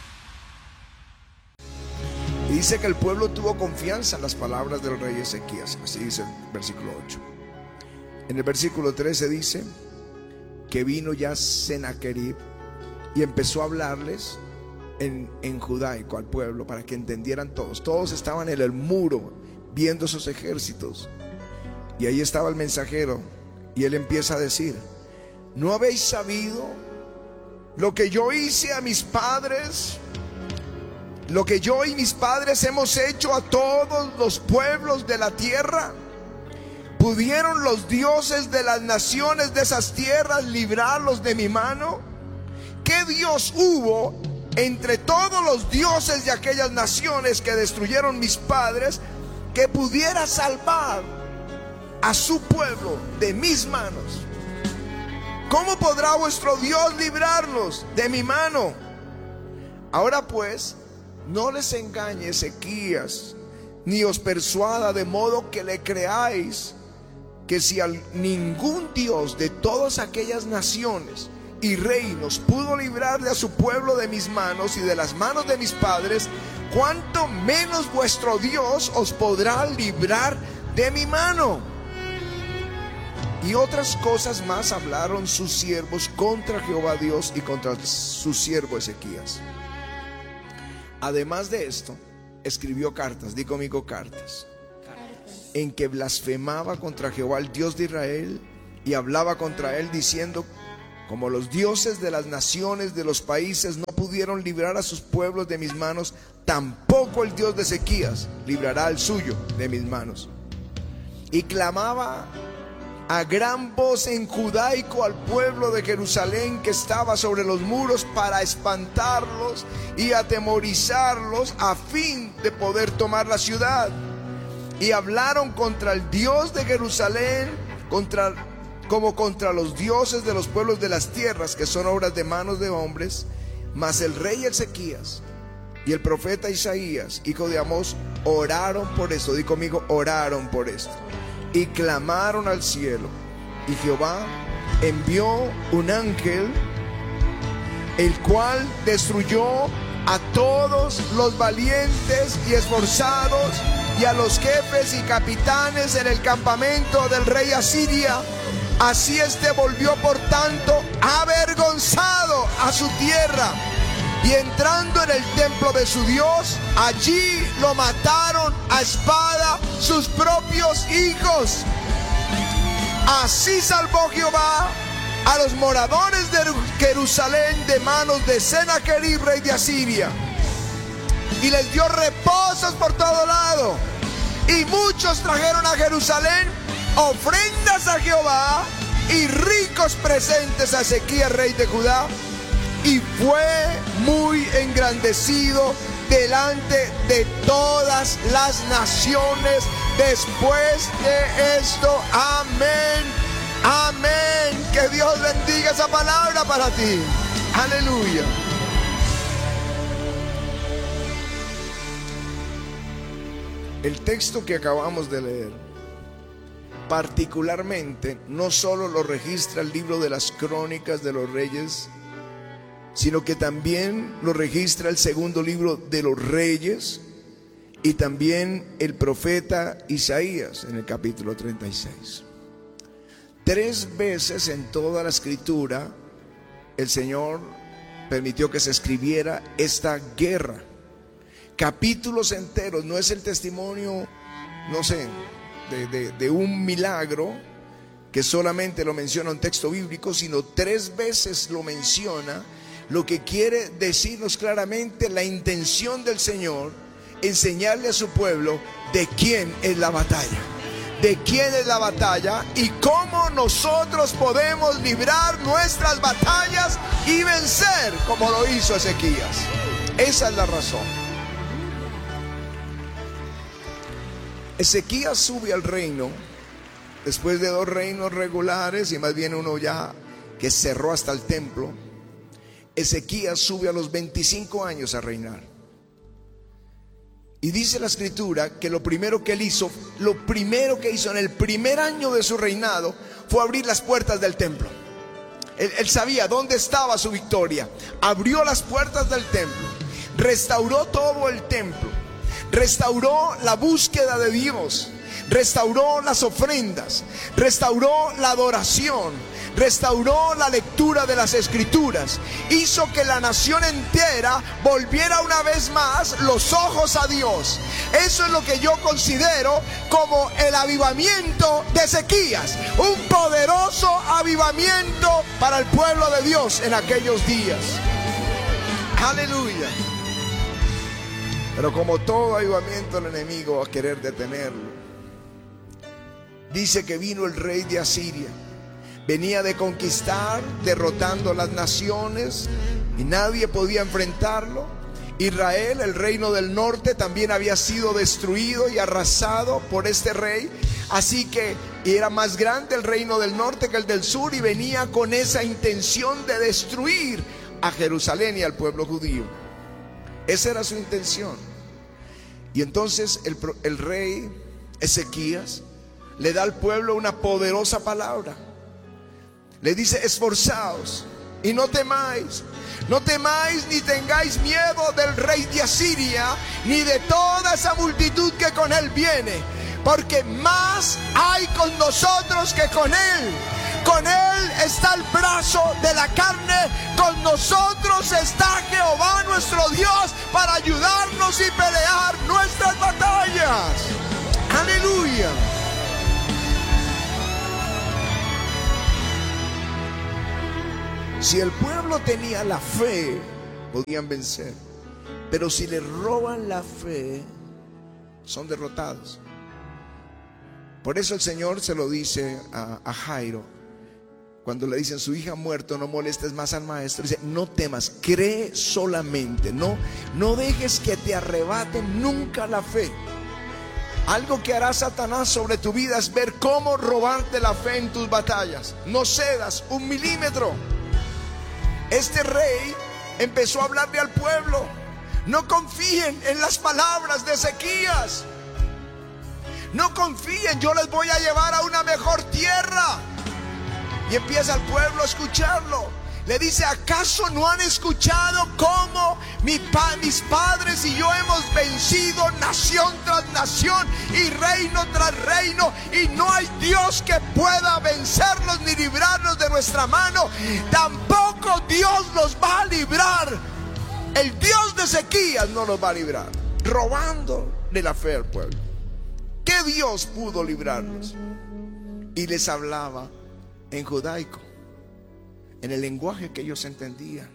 Y dice que el pueblo tuvo confianza en las palabras del rey Ezequías. Así dice el versículo ocho. En el versículo trece dice que vino ya Sennacherib y empezó a hablarles en, en judaico al pueblo para que entendieran todos. Todos estaban en el muro viendo esos ejércitos. Y ahí estaba el mensajero y él empieza a decir: ¿no habéis sabido lo que yo hice a mis padres? Lo que yo y mis padres hemos hecho a todos los pueblos de la tierra. ¿Pudieron los dioses de las naciones de esas tierras librarlos de mi mano? ¿Qué Dios hubo entre todos los dioses de aquellas naciones que destruyeron mis padres que pudiera salvar a su pueblo de mis manos? ¿Cómo podrá vuestro Dios librarlos de mi mano? Ahora pues, no les engañe Ezequías, ni os persuada de modo que le creáis, que si al ningún Dios de todas aquellas naciones y reinos pudo librarle a su pueblo de mis manos y de las manos de mis padres, cuánto menos vuestro Dios os podrá librar de mi mano. Y otras cosas más hablaron sus siervos contra Jehová Dios y contra su siervo Ezequías. Además de esto, escribió cartas, di conmigo cartas, en que blasfemaba contra Jehová, el Dios de Israel, y hablaba contra él diciendo: como los dioses de las naciones de los países no pudieron librar a sus pueblos de mis manos, tampoco el Dios de Ezequías librará al suyo de mis manos. Y clamaba a gran voz en judaico al pueblo de Jerusalén que estaba sobre los muros, para espantarlos y atemorizarlos a fin de poder tomar la ciudad. Y hablaron contra el Dios de Jerusalén, contra, como contra los dioses de los pueblos de las tierras, que son obras de manos de hombres. Mas el rey Ezequías y el profeta Isaías, hijo de Amós, oraron por esto. Di conmigo, oraron por esto. Y clamaron al cielo, y Jehová envió un ángel, el cual destruyó a todos los valientes y esforzados, y a los jefes y capitanes en el campamento del rey Asiria. Así este volvió por tanto avergonzado a su tierra, y entrando en el templo de su Dios, allí lo mataron a espada sus propios hijos. Así salvó Jehová a los moradores de Jerusalén de manos de Sennacherib, rey de Asiria, y les dio reposos por todo lado. Y muchos trajeron a Jerusalén ofrendas a Jehová y ricos presentes a Ezequías, rey de Judá, y fue muy engrandecido delante de todas las naciones después de esto. Amén, amén. Que Dios bendiga esa palabra para ti. Aleluya. El texto que acabamos de leer particularmente no solo lo registra el libro de las Crónicas de los Reyes, sino que también lo registra el segundo libro de los Reyes y también el profeta Isaías en el capítulo treinta y seis. Tres veces en toda la escritura el Señor permitió que se escribiera esta guerra. Capítulos enteros. No es el testimonio, no sé, de, de, de un milagro que solamente lo menciona un texto bíblico, sino tres veces lo menciona, lo que quiere decirnos claramente la intención del Señor, enseñarle a su pueblo de quién es la batalla, de quién es la batalla y cómo nosotros podemos librar nuestras batallas y vencer como lo hizo Ezequías. Esa es la razón. Ezequías sube al reino después de dos reinos regulares y más bien uno ya que cerró hasta el templo. Ezequías sube a los veinticinco años a reinar. Y dice la escritura que lo primero que él hizo, lo primero que hizo en el primer año de su reinado fue abrir las puertas del templo. Él, él sabía dónde estaba su victoria. Abrió las puertas del templo, restauró todo el templo, restauró la búsqueda de Dios, restauró las ofrendas, restauró la adoración, restauró la lectura de las escrituras, hizo que la nación entera volviera una vez más los ojos a Dios. Eso es lo que yo considero como el avivamiento de Ezequías, un poderoso avivamiento para el pueblo de Dios en aquellos días. Aleluya. Pero como todo avivamiento, el enemigo va a querer detenerlo. Dice que vino el rey de Asiria. Venía de conquistar, derrotando las naciones, y nadie podía enfrentarlo. Israel, el reino del norte, también había sido destruido y arrasado por este rey. Así que era más grande el reino del norte que el del sur, y venía con esa intención de destruir a Jerusalén y al pueblo judío. Esa era su intención. Y entonces el, el rey Ezequías le da al pueblo una poderosa palabra. Le dice: esforzaos, y no temáis. No temáis ni tengáis miedo del rey de Asiria, ni de toda esa multitud que con él viene, porque más hay con nosotros que con él. Con él está el brazo de la carne, con nosotros está Jehová nuestro Dios para ayudarnos y pelear nuestras batallas. Aleluya. Si el pueblo tenía la fe, podían vencer. Pero si le roban la fe, son derrotados. Por eso el Señor se lo dice a, a Jairo. Cuando le dicen su hija ha muerto, no molestes más al maestro. Dice, no temas, cree solamente. No, no dejes que te arrebaten nunca la fe. Algo que hará Satanás sobre tu vida es ver cómo robarte la fe en tus batallas. No cedas un milímetro. Este rey empezó a hablarle al pueblo: no confíen en las palabras de Ezequías. No confíen, yo les voy a llevar a una mejor tierra. Y empieza el pueblo a escucharlo. Le dice, ¿acaso no han escuchado cómo mi pa mis padres y yo hemos vencido nación tras nación y reino tras reino, y no hay Dios que pueda vencerlos ni librarlos de nuestra mano? Tampoco Dios los va a librar. El Dios de Ezequías no los va a librar, robando de la fe al pueblo. ¿Qué Dios pudo librarlos? Y les hablaba en judaico, en el lenguaje que ellos entendían.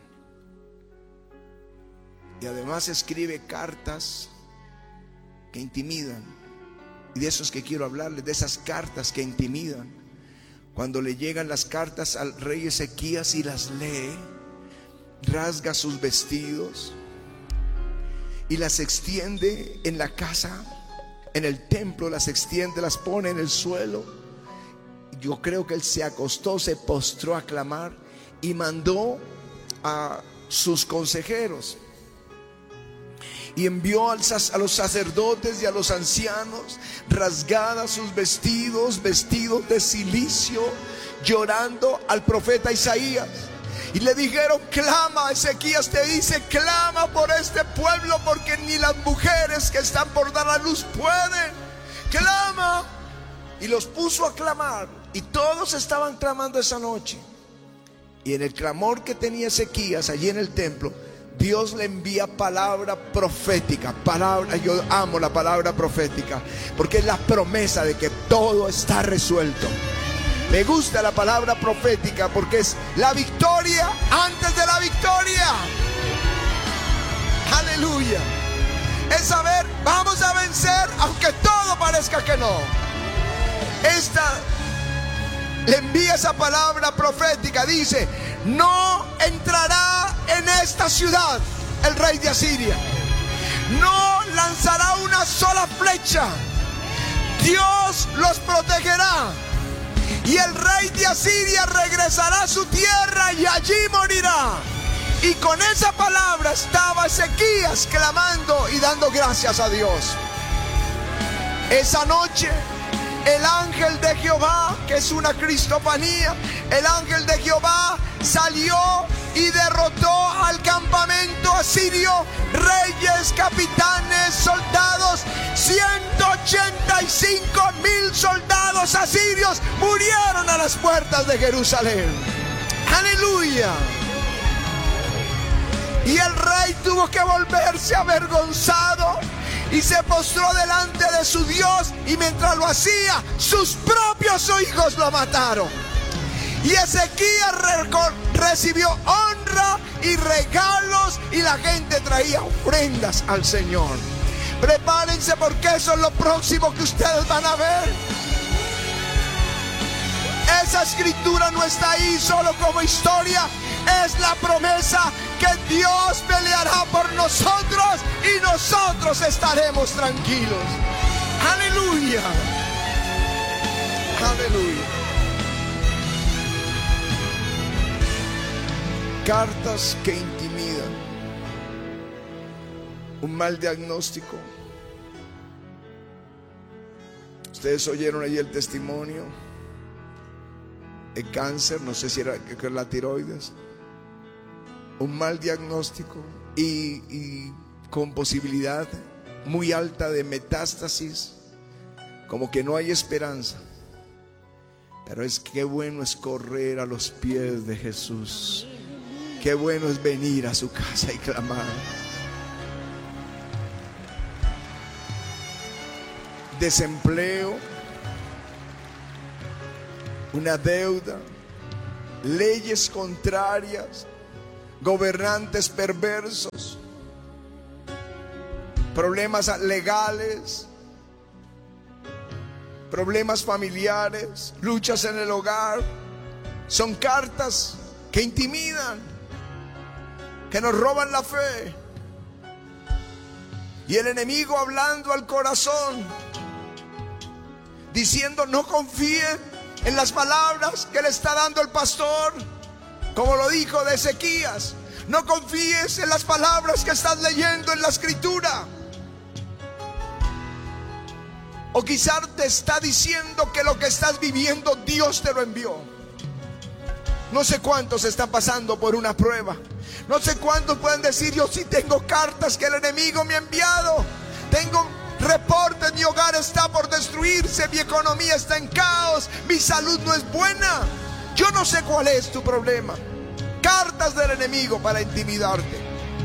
Y además escribe cartas que intimidan. Y de esos que quiero hablarles, de esas cartas que intimidan. Cuando le llegan las cartas al rey Ezequías y las lee, rasga sus vestidos y las extiende en la casa, en el templo, las extiende, las pone en el suelo. Yo creo que él se acostó, se postró a clamar y mandó a sus consejeros y envió a los sacerdotes y a los ancianos, rasgadas sus vestidos, vestidos de cilicio, llorando al profeta Isaías. Y le dijeron, clama, Ezequías te dice, clama por este pueblo, porque ni las mujeres que están por dar a luz pueden. Clama. Y los puso a clamar, y todos estaban clamando esa noche. Y en el clamor que tenía Ezequías allí en el templo, Dios le envía palabra profética. Palabra, yo amo la palabra profética, porque es la promesa de que todo está resuelto. Me gusta la palabra profética porque es la victoria antes de la victoria. Aleluya. Es saber, vamos a vencer aunque todo parezca que no. Esta le envía esa palabra profética. Dice, no entrará en esta ciudad el rey de Asiria. No lanzará una sola flecha. Dios los protegerá. Y el rey de Asiria regresará a su tierra y allí morirá. Y con esa palabra estaba Ezequías clamando y dando gracias a Dios. Esa noche el ángel de Jehová, que es una cristofanía, el ángel de Jehová salió y derrotó al campamento asirio, reyes, capitanes, soldados. ciento ochenta y cinco mil soldados asirios murieron a las puertas de Jerusalén. Aleluya. Y el rey tuvo que volverse avergonzado y se postró delante de su Dios, y mientras lo hacía, sus propios hijos lo mataron. Y Ezequías recibió honra y regalos, y la gente traía ofrendas al Señor. Prepárense, porque eso es lo próximo que ustedes van a ver. Esa escritura no está ahí solo como historia, es la promesa que Dios peleará por nosotros y nosotros estaremos tranquilos. Aleluya. Aleluya. Cartas que intimidan. Un mal diagnóstico. Ustedes oyeron ahí el testimonio. El cáncer, no sé si era, era la tiroides. un mal diagnóstico y, y con posibilidad muy alta de metástasis, como que no hay esperanza. Pero es que bueno es correr a los pies de Jesús. Qué bueno es venir a su casa y clamar. Desempleo, una deuda, leyes contrarias, gobernantes perversos, problemas legales, problemas familiares, luchas en el hogar. Son cartas que intimidan, que nos roban la fe. Y el enemigo hablando al corazón, diciendo: no confíen en las palabras que le está dando el pastor, como lo dijo de Ezequías. No confíes en las palabras que estás leyendo en la escritura. O quizás te está diciendo que lo que estás viviendo Dios te lo envió. No sé cuántos están pasando por una prueba. No sé cuántos pueden decir: yo sí tengo cartas que el enemigo me ha enviado. Tengo reportes, mi hogar está por destruirse, mi economía está en caos, mi salud no es buena. Yo no sé cuál es tu problema. Cartas del enemigo para intimidarte.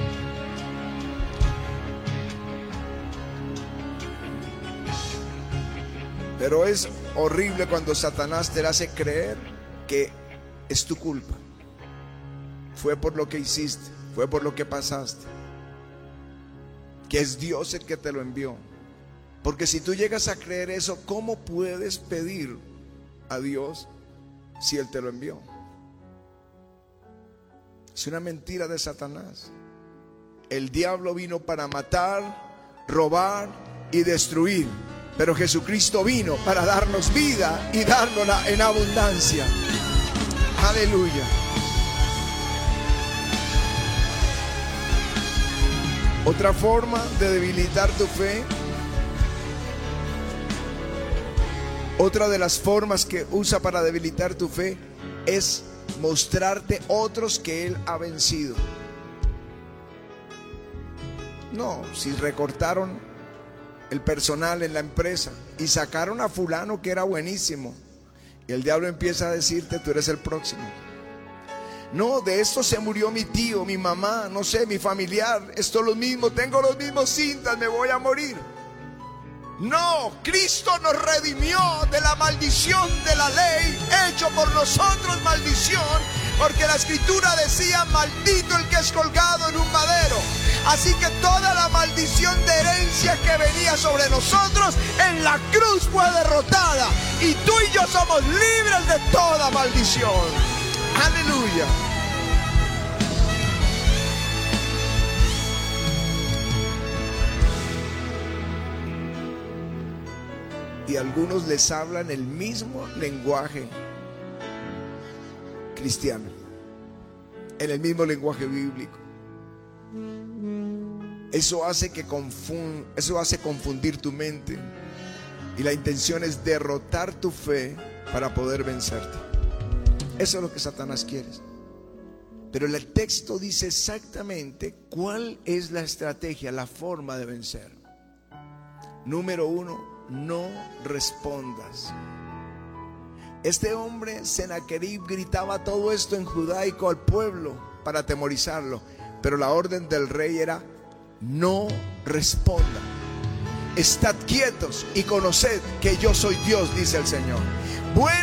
Pero es horrible cuando Satanás te hace creer que es tu culpa. Fue por lo que hiciste, fue por lo que pasaste, que es Dios el que te lo envió. Porque si tú llegas a creer eso, ¿cómo puedes pedir a Dios si Él te lo envió? Es una mentira de Satanás. El diablo vino para matar, robar y destruir. Pero Jesucristo vino para darnos vida y dárnosla en abundancia. Aleluya. Otra forma de debilitar tu fe, otra de las formas que usa para debilitar tu fe, es mostrarte otros que Él ha vencido. No, si recortaron el personal en la empresa y sacaron a fulano que era buenísimo, y el diablo empieza a decirte: tú eres el próximo. No, de esto se murió mi tío, mi mamá, no sé, mi familiar. Esto es lo mismo, tengo los mismos síntomas, me voy a morir. No, Cristo nos redimió de la maldición de la ley, hecho por nosotros maldición, porque la escritura decía: maldito el que es colgado en un madero. Así que toda la maldición de herencia que venía sobre nosotros en la cruz fue derrotada, y tú y yo somos libres de toda maldición. Aleluya. Y algunos les hablan el mismo lenguaje cristiano, en el mismo lenguaje bíblico. Eso hace que confund, eso hace confundir tu mente, y la intención es derrotar tu fe para poder vencerte. Eso es lo que Satanás quiere. Pero el texto dice exactamente cuál es la estrategia, la forma de vencer. Número uno, no respondas. Este hombre Sennacherib gritaba todo esto en judaico al pueblo para atemorizarlo, pero la orden del rey era: no respondan. Estad quietos y conoced que yo soy Dios, dice el Señor. Bueno